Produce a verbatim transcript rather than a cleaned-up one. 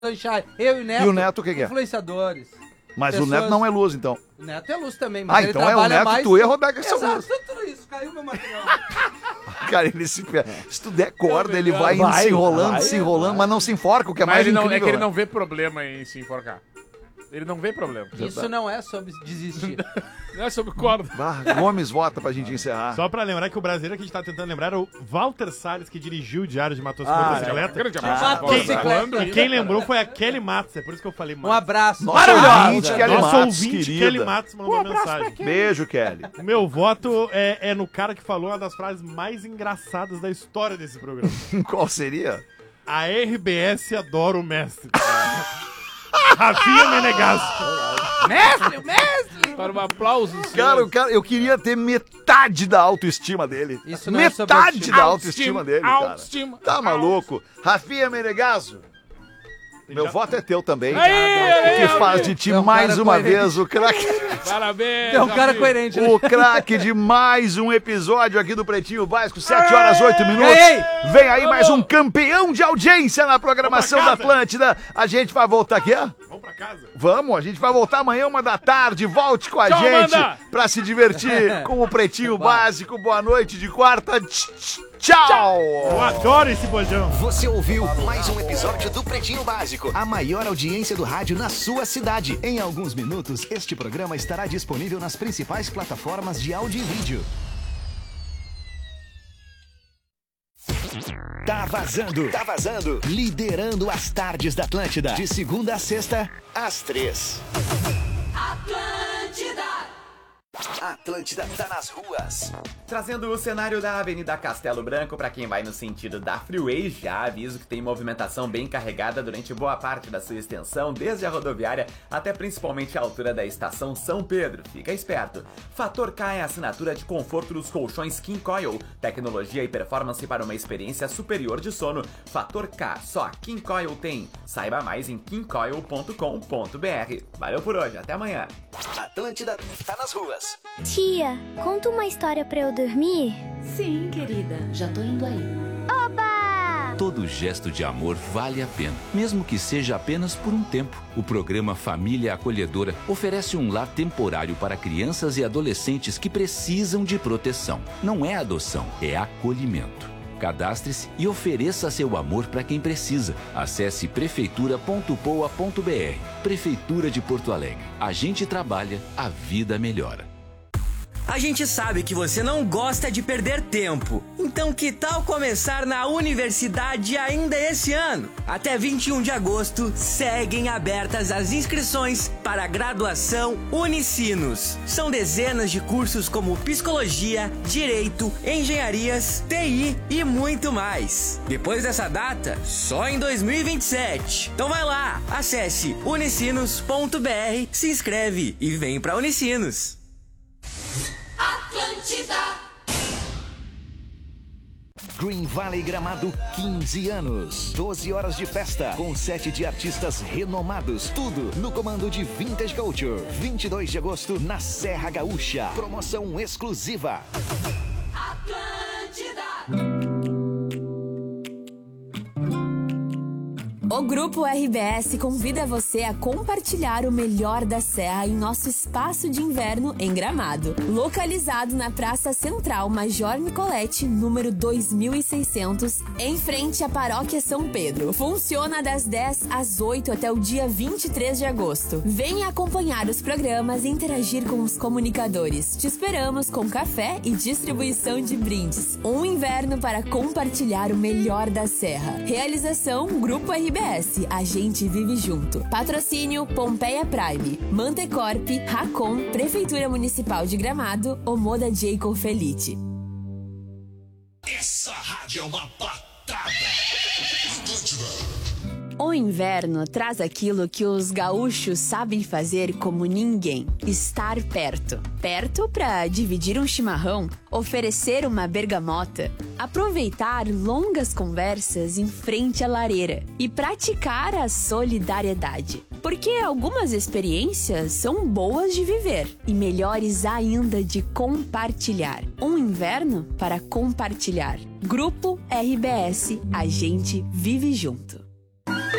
Eu e o Neto. E o Neto o que que é? Influenciadores. Mas Pessoas... o Neto não é luz, então. O Neto é luz também, mas ah, ele então é o trabalha Neto, mais... tu e a Roberta que são Exato, luz. tudo isso, caiu meu material. Cara, ele se... Se tu der corda, ele vai, vai se enrolando, vai, se enrolando, vai. Mas não se enforca, o que é mas mais ele incrível. Não, é que ele né? não vê problema em se enforcar. Ele não vê problema. Isso não é sobre desistir. Não é sobre corda. Bah, Gomes vota pra gente encerrar. Só pra lembrar que o brasileiro que a gente tá tentando lembrar era o Walter Salles, que dirigiu o Diário de Matos Ah, Motocicleta. Grande Ah, quem, e quem lembrou foi a Kelly Matos, é por isso que eu falei Matos. Um abraço. Nosso ouvinte, Kelly Nosso Matos, ouvinte, querida. Kelly Matos, mandou um mensagem. Beijo, Kelly. O meu voto é, é no cara que falou uma das frases mais engraçadas da história desse programa. Qual seria? A R B S adora o mestre. Rafinha Menegasso. Mestre, mestre! Para um aplauso. Cara, o cara, eu queria ter metade da autoestima dele. Isso não é metade sobre da autoestima. autoestima dele, cara. Autoestima. Tá maluco? Rafinha Menegasso. Meu Já- voto é teu também. Aí, aí, que aí, faz aí. de ti É um mais cara uma coerente. vez o craque. Parabéns. É um cara Rafinha. coerente, né? O craque de mais um episódio aqui do Pretinho Básico, sete horas, oito minutos. Ganhei! Vem aí mais um campeão de audiência na programação da Vamos pra casa. Atlântida. A gente vai voltar aqui, ó. Vamos pra casa. Vamos, a gente vai voltar amanhã, uma da tarde. Volte com a Tchau, gente Amanda. pra se divertir com o Pretinho Básico. Boa noite de quarta. Tch, tch, Tchau! Eu adoro esse bojão. Você ouviu mais um episódio do Pretinho Básico, a maior audiência do rádio na sua cidade. Em alguns minutos, este programa estará disponível nas principais plataformas de áudio e vídeo. Tá vazando, tá vazando. Liderando as tardes da Atlântida. De segunda a sexta, às três. Atlântida! Atlântida tá nas ruas. Trazendo o cenário da Avenida Castelo Branco para quem vai no sentido da Freeway, já aviso que tem movimentação bem carregada durante boa parte da sua extensão, desde a rodoviária até principalmente a altura da estação São Pedro. Fica esperto. Fator K é a assinatura de conforto dos colchões King Coil, tecnologia e performance para uma experiência superior de sono. Fator K, só King Coil tem. Saiba mais em king coil ponto com ponto b r. Valeu por hoje, até amanhã. Atlântida tá nas ruas. Tia, conta uma história pra eu dormir? Sim, querida, já tô indo aí. Oba! Todo gesto de amor vale a pena, mesmo que seja apenas por um tempo. O programa Família Acolhedora oferece um lar temporário para crianças e adolescentes que precisam de proteção. Não é adoção, é acolhimento. Cadastre-se e ofereça seu amor para quem precisa. Acesse prefeitura ponto poa ponto b r. Prefeitura de Porto Alegre. A gente trabalha, a vida melhora. A gente sabe que você não gosta de perder tempo. Então que tal começar na universidade ainda esse ano? Até vinte e um de agosto, seguem abertas as inscrições para a graduação Unicinos. São dezenas de cursos como Psicologia, Direito, Engenharias, T I e muito mais. Depois dessa data, só em dois mil e vinte e sete. Então vai lá, acesse unicinos ponto b r, se inscreve e vem pra Unicinos. Atlântida! Green Valley Gramado, quinze anos. doze horas de festa, com sete de artistas renomados. Tudo no comando de Vintage Culture. vinte e dois de agosto, na Serra Gaúcha. Promoção exclusiva. Atlântida! O Grupo R B S convida você a compartilhar o melhor da Serra em nosso espaço de inverno em Gramado. Localizado na Praça Central Major Nicolete, número dois mil e seiscentos, em frente à Paróquia São Pedro. Funciona das dez às oito até o dia vinte e três de agosto. Venha acompanhar os programas e interagir com os comunicadores. Te esperamos com café e distribuição de brindes. Um inverno para compartilhar o melhor da Serra. Realização Grupo R B S. A gente vive junto. Patrocínio Pompeia Prime, Mantecorp, Racon, Prefeitura Municipal de Gramado, Omoda Jacob Felite. Essa rádio é uma patada! O inverno traz aquilo que os gaúchos sabem fazer como ninguém: estar perto. Perto para dividir um chimarrão, oferecer uma bergamota, aproveitar longas conversas em frente à lareira e praticar a solidariedade. Porque algumas experiências são boas de viver e melhores ainda de compartilhar. Um inverno para compartilhar. Grupo R B S, a gente vive junto.